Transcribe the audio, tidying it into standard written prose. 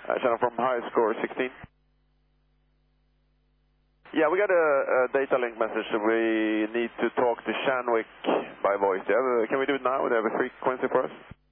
Channel from high score 16. Yeah, we got a data link message. We need to talk to Shanwick by voice. Can we do it now? Do you have a frequency for us?